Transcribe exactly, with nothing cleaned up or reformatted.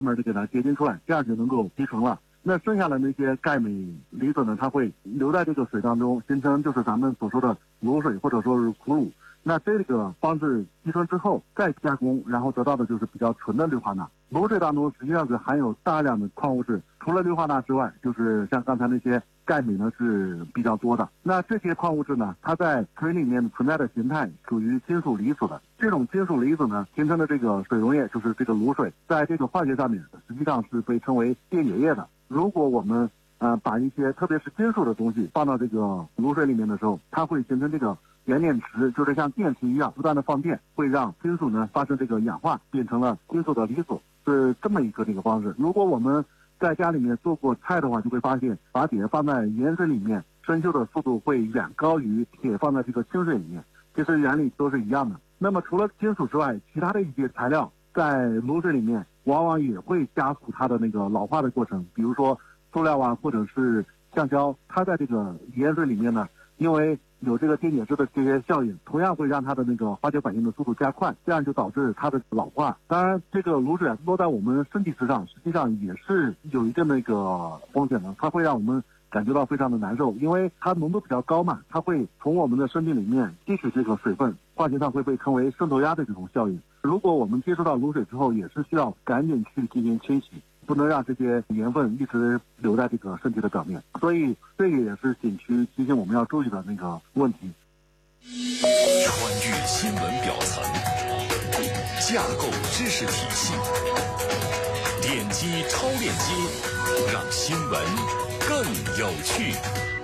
慢就给它结晶出来，这样就能够提纯了。那剩下的那些钙镁离子呢，它会留在这个水当中，形成就是咱们所说的卤水或者说是苦乳。那这个方式提纯之后再加工，然后得到的就是比较纯的氯化钠。卤水当中实际上是含有大量的矿物质，除了氯化钠之外，就是像刚才那些钙镁呢是比较多的。那这些矿物质呢，它在水里面存在的形态属于金属离子的。这种金属离子呢形成的这个水溶液，就是这个卤水，在这个化学上面实际上是被称为电解液的。如果我们呃把一些特别是金属的东西放到这个卤水里面的时候，它会形成这个原电池，就是像电池一样不断的放电，会让金属呢发生这个氧化，变成了金属的离子，是这么一个这个方式。如果我们在家里面做过菜的话，就会发现把铁放在盐水里面，生锈的速度会远高于铁放在这个清水里面，其实原理都是一样的。那么除了金属之外，其他的一些材料在卤水里面往往也会加速它的那个老化的过程，比如说塑料啊，或者是橡胶，它在这个盐水里面呢，因为有这个电解质的这些效应，同样会让它的那个化学反应的速度加快，这样就导致它的老化。当然，这个卤水落在我们身体之上，实际上也是有一定的一个风险的，它会让我们感觉到非常的难受，因为它浓度比较高嘛，它会从我们的身体里面吸取这个水分，化学上会被称为渗透压的这种效应。如果我们接触到卤水之后，也是需要赶紧去进行清洗，不能让这些盐分一直留在这个身体的表面，所以这个也是景区提醒我们要注意的那个问题。 穿越新闻表层，架构知识体系，点击超链接，让新闻更有趣。